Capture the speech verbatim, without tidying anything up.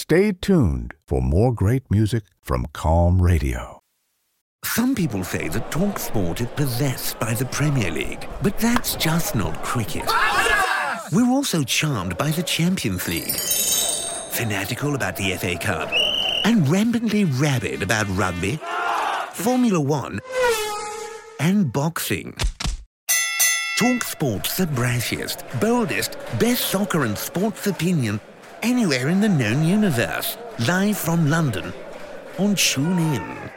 Stay tuned for more great music from Calm Radio. Some people say that TalkSport is possessed by the Premier League, but that's just not cricket. We're also charmed by the Champions League, fanatical about the F A Cup, and rampantly rabid about rugby, Formula One, and boxing. TalkSport's the brassiest, boldest, best soccer and sports opinion anywhere in the known universe. Live from London on TuneIn.